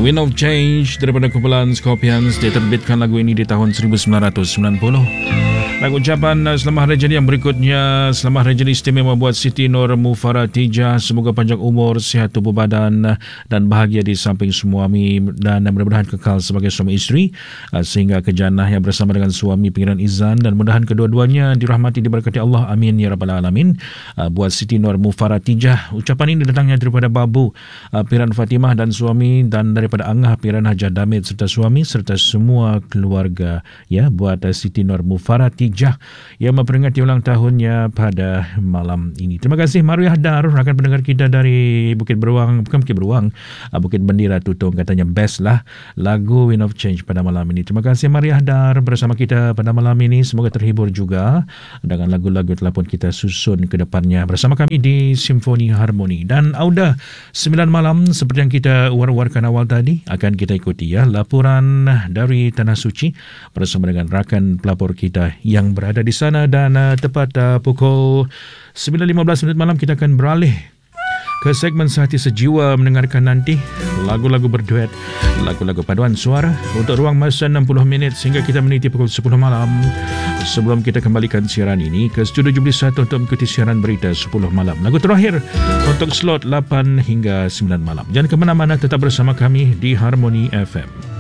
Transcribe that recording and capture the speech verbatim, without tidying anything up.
Wind of Change daripada kumpulan Scorpions. Dia terbitkan lagu ini di tahun seribu sembilan ratus sembilan puluh. Lagu ucapan selamat hari jadi yang berikutnya. Selamat hari jadi istimewa buat Siti Nur Mufaratijah. Semoga panjang umur, sihat tubuh badan dan bahagia di samping suami, dan mudah-mudahan kekal sebagai suami isteri sehingga ke jannah yang bersama dengan suami Pengiran Izan, dan mudah-mudahan kedua-duanya dirahmati diberkati Allah. Amin ya rabbal alamin. Buat Siti Nur Mufaratijah. Ucapan ini datangnya daripada Babu Piran Fatimah dan suami, dan daripada Angah Piran Hajar Damit serta suami serta semua keluarga, ya, buat Siti Nur Mufaratijah yang memperingati ulang tahunnya pada malam ini. Terima kasih Mariah Dar, rakan pendengar kita dari Bukit Beruang, bukan Bukit Beruang, Bukit Bendera Tutong, katanya best lah lagu Wind of Change pada malam ini. Terima kasih Mariah Dar bersama kita pada malam ini. Semoga terhibur juga dengan lagu-lagu telah pun kita susun ke depannya bersama kami di Simfoni Harmoni. Dan Auda sembilan malam seperti yang kita war-warkan awal tadi, akan kita ikuti ya laporan dari Tanah Suci bersama dengan rakan pelapor kita yang berada di sana, dan uh, tepat uh, pukul sembilan lima belas minit malam kita akan beralih ke segmen Sehati Sejiwa, mendengarkan nanti lagu-lagu berduet, lagu-lagu paduan suara untuk ruang masa enam puluh minit sehingga kita meniti pukul sepuluh malam. Sebelum kita kembalikan siaran ini ke Studio Jubli satu untuk mengikuti siaran berita sepuluh malam. Lagu terakhir untuk slot lapan hingga sembilan malam. Jangan ke mana-mana, tetap bersama kami di Harmoni F M.